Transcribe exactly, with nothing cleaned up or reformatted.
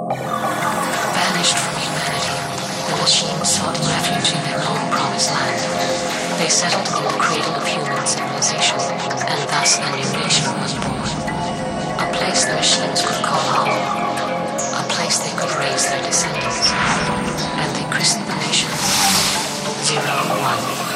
Banished from humanity, the machines sought refuge in their own promised land. They settled in the cradle of human civilization, and thus a new nation was born. A place the machines could call home. A place they could raise their descendants.